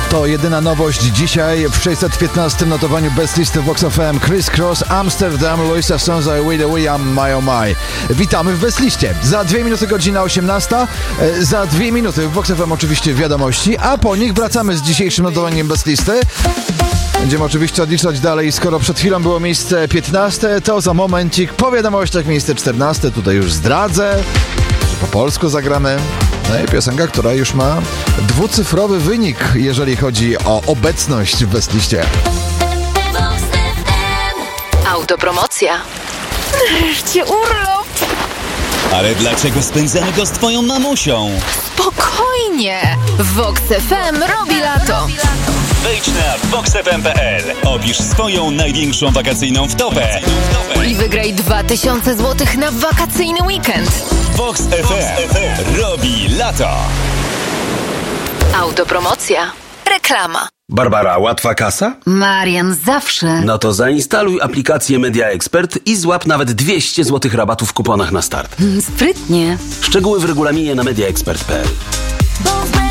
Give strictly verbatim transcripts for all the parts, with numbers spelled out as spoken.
To jedyna nowość dzisiaj w sześćset piętnastym notowaniu Best Listy Vox F M. Chris Cross, Amsterdam, Luisa Sonza i We The We Am My Oh My. Witamy w Best Liście. Za dwie minuty godzina osiemnasta. Za dwie minuty w Vox F M oczywiście wiadomości, a po nich wracamy z dzisiejszym notowaniem Best Listy. Będziemy oczywiście odliczać dalej, skoro przed chwilą było miejsce piętnaste, to za momencik po wiadomościach miejsce czternaste. Tutaj już zdradzę, że po polsku zagramy. No i piosenka, która już ma dwucyfrowy wynik, jeżeli chodzi o obecność w Best Liście. Autopromocja. Wreszcie urlop! Ale dlaczego spędzamy go z twoją mamusią? Spokojnie! Vox F M robi lato! Wejdź na vox f m kropka p l. Opisz swoją największą wakacyjną wtopę. I wygraj dwa tysiące złotych na wakacyjny weekend. Vox F M robi lato. Autopromocja. Reklama. Barbara, łatwa kasa? Marian, zawsze. No to zainstaluj aplikację Media Expert i złap nawet dwieście złotych rabatu w kuponach na start. Sprytnie. Szczegóły w regulaminie na media expert kropka p l.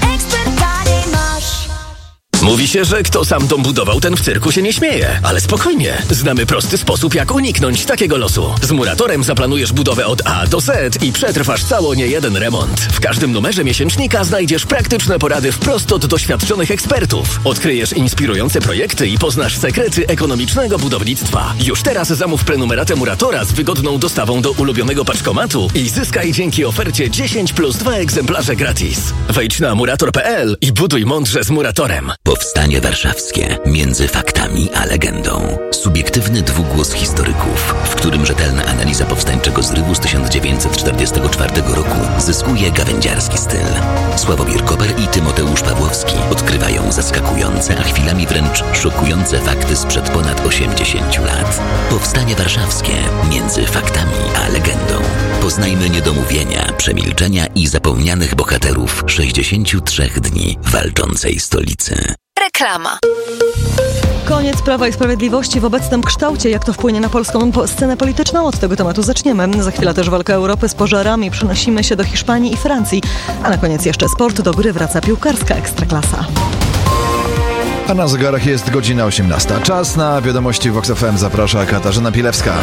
Mówi się, że kto sam dom budował, ten w cyrku się nie śmieje. Ale spokojnie, znamy prosty sposób, jak uniknąć takiego losu. Z Muratorem zaplanujesz budowę od A do Z i przetrwasz cało nie jeden remont. W każdym numerze miesięcznika znajdziesz praktyczne porady wprost od doświadczonych ekspertów. Odkryjesz inspirujące projekty i poznasz sekrety ekonomicznego budownictwa. Już teraz zamów prenumeratę Muratora z wygodną dostawą do ulubionego paczkomatu i zyskaj dzięki ofercie dziesięć plus dwa egzemplarze gratis. Wejdź na murator kropka p l i buduj mądrze z Muratorem. Powstanie warszawskie między faktami a legendą. Subiektywny dwugłos historyków, w którym rzetelna analiza powstańczego zrywu z tysiąc dziewięćset czterdziestego czwartego roku zyskuje gawędziarski styl. Sławomir Koper i Tymoteusz Pawłowski odkrywają zaskakujące, a chwilami wręcz szokujące fakty sprzed ponad osiemdziesięciu lat. Powstanie warszawskie między faktami a legendą. Poznajmy niedomówienia, przemilczenia i zapomnianych bohaterów sześćdziesięciu trzech dni walczącej stolicy. Reklama. Koniec Prawa i Sprawiedliwości w obecnym kształcie. Jak to wpłynie na polską scenę polityczną? Od tego tematu zaczniemy. Za chwilę też walka Europy z pożarami. Przenosimy się do Hiszpanii i Francji. A na koniec jeszcze sport. Do gry wraca piłkarska Ekstraklasa. A na zegarach jest godzina osiemnasta. Czas na wiadomości Vox F M. Zaprasza Katarzyna Pilewska.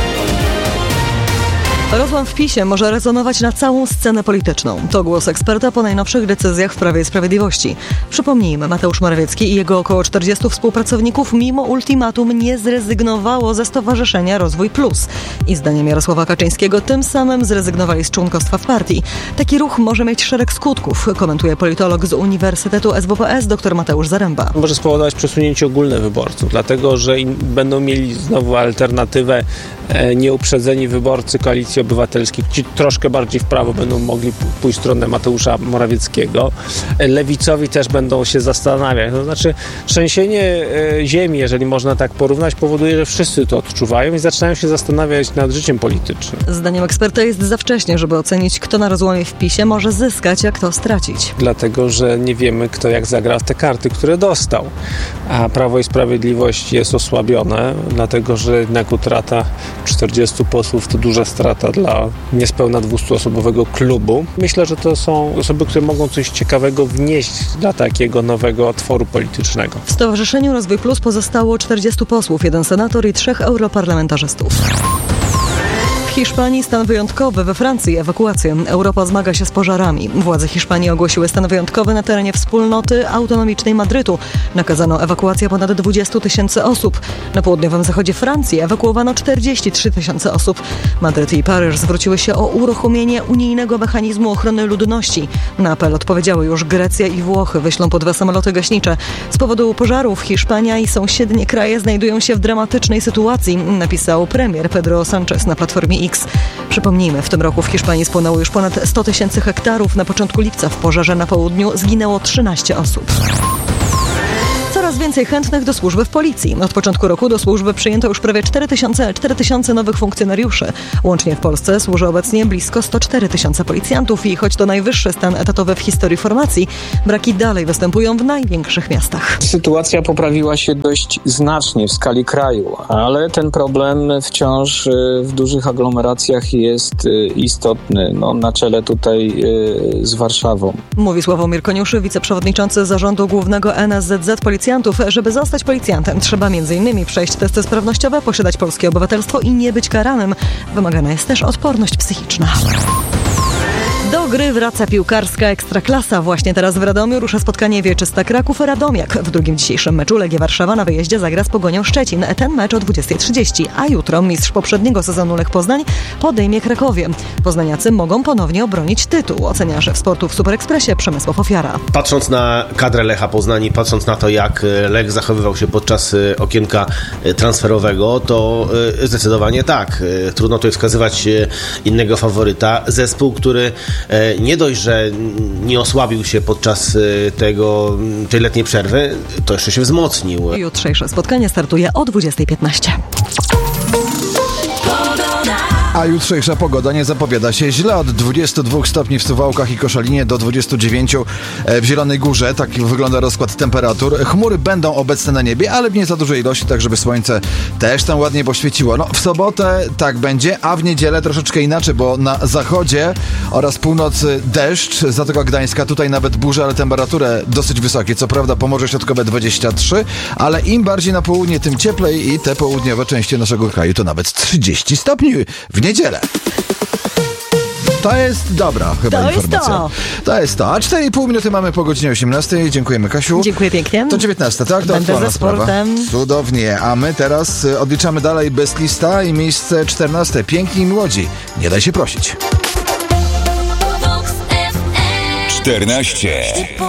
Rozłam w PiSie może rezonować na całą scenę polityczną. To głos eksperta po najnowszych decyzjach w Prawie i Sprawiedliwości. Przypomnijmy, Mateusz Morawiecki i jego około czterdziestu współpracowników mimo ultimatum nie zrezygnowało ze Stowarzyszenia Rozwój Plus. I zdaniem Jarosława Kaczyńskiego tym samym zrezygnowali z członkostwa w partii. Taki ruch może mieć szereg skutków, komentuje politolog z Uniwersytetu S W P S dr Mateusz Zaręba. Może spowodować przesunięcie ogólne wyborców, dlatego że będą mieli znowu alternatywę e, nieuprzedzeni wyborcy Koalicji Obywatelskiej, ci troszkę bardziej w prawo będą mogli pójść w stronę Mateusza Morawieckiego. Lewicowi też będą się zastanawiać. To znaczy trzęsienie ziemi, jeżeli można tak porównać, powoduje, że wszyscy to odczuwają i zaczynają się zastanawiać nad życiem politycznym. Zdaniem eksperta jest za wcześnie, żeby ocenić, kto na rozłamie w PiSie może zyskać, a kto stracić. Dlatego, że nie wiemy, kto jak zagra w te karty, które dostał. A Prawo i Sprawiedliwość jest osłabione, dlatego, że jednak utrata czterdziestu posłów to duża strata dla niespełna dwustuosobowego klubu. Myślę, że to są osoby, które mogą coś ciekawego wnieść dla takiego nowego tworu politycznego. W Stowarzyszeniu Rozwój Plus pozostało czterdziestu posłów, jeden senator i trzech europarlamentarzystów. W Hiszpanii stan wyjątkowy, we Francji ewakuację. Europa zmaga się z pożarami. Władze Hiszpanii ogłosiły stan wyjątkowy na terenie wspólnoty autonomicznej Madrytu. Nakazano ewakuację ponad dwudziestu tysięcy osób. Na południowym zachodzie Francji ewakuowano czterdzieści trzy tysiące osób. Madryt i Paryż zwróciły się o uruchomienie unijnego mechanizmu ochrony ludności. Na apel odpowiedziały już Grecja i Włochy. Wyślą po dwa samoloty gaśnicze. Z powodu pożarów Hiszpania i sąsiednie kraje znajdują się w dramatycznej sytuacji, napisał premier Pedro Sánchez na Platformie X. Przypomnijmy, w tym roku w Hiszpanii spłonęło już ponad sto tysięcy hektarów. Na początku lipca w pożarze na południu zginęło trzynaście osób. Coraz więcej chętnych do służby w policji. Od początku roku do służby przyjęto już prawie cztery tysiące nowych funkcjonariuszy. Łącznie w Polsce służy obecnie blisko sto cztery tysiące policjantów i choć to najwyższy stan etatowy w historii formacji, braki dalej występują w największych miastach. Sytuacja poprawiła się dość znacznie w skali kraju, ale ten problem wciąż w dużych aglomeracjach jest istotny. No, na czele tutaj z Warszawą. Mówi Sławomir Koniuszy, wiceprzewodniczący Zarządu Głównego N S Z Z Policjantów. Żeby zostać policjantem, trzeba między innymi przejść testy sprawnościowe, posiadać polskie obywatelstwo i nie być karanym. Wymagana jest też odporność psychiczna. Do gry wraca piłkarska Ekstraklasa. Właśnie teraz w Radomiu rusza spotkanie Wieczysta Kraków-Radomiak. W drugim dzisiejszym meczu Legia Warszawa na wyjeździe zagra z Pogonią Szczecin. Ten mecz o dwudziestej trzydzieści, a jutro mistrz poprzedniego sezonu Lech Poznań podejmie Krakowie. Poznaniacy mogą ponownie obronić tytuł, ocenia szef sportu w Super Expressie Przemysław Ofiara. Patrząc na kadrę Lecha Poznań i patrząc na to, jak Lech zachowywał się podczas okienka transferowego, to zdecydowanie tak. Trudno tutaj wskazywać innego faworyta. Zespół, który nie dość, że nie osłabił się podczas tego, tej letniej przerwy, to jeszcze się wzmocnił. Jutrzejsze spotkanie startuje o dwudziestej piętnaście. A jutrzejsza pogoda nie zapowiada się źle. Od dwudziestu dwóch stopni w Suwałkach i Koszalinie do dwudziestu dziewięciu w Zielonej Górze. Tak wygląda rozkład temperatur. Chmury będą obecne na niebie, ale w nie za dużej ilości, tak żeby słońce też tam ładnie poświeciło. No, w sobotę tak będzie, a w niedzielę troszeczkę inaczej, bo na zachodzie oraz północy deszcz, Zatoka Gdańska, tutaj nawet burze, ale temperatury dosyć wysokie. Co prawda Pomorze Środkowe dwadzieścia trzy, ale im bardziej na południe, tym cieplej i te południowe części naszego kraju to nawet trzydzieści stopni w niedzielę. To jest dobra chyba to informacja. Jest to. to jest to. A cztery i pół minuty mamy po godzinie osiemnastej. Dziękujemy, Kasiu. Dziękuję pięknie. To dziewiętnasta, tak? To Będę ze sportem. Sprawa. Cudownie. A my teraz odliczamy dalej bez lista i miejsce czternaste. Piękni i młodzi. Nie daj się prosić. czternaście.